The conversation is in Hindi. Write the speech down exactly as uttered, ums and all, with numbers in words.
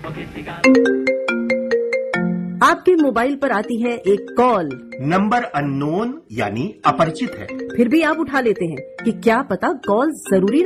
आपके मोबाइल पर आती है एक कॉल, नंबर अननोन यानी अपरिचित है, फिर भी आप उठा लेते हैं कि क्या पता कॉल जरूरी